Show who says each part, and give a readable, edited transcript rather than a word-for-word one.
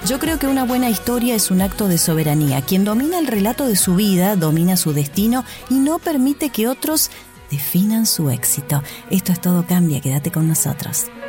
Speaker 1: Yo creo que una buena historia es un acto de soberanía. Quien domina el relato de su vida, domina su destino y no permite que otros definan su éxito. Esto es Todo Cambia, quédate con nosotros.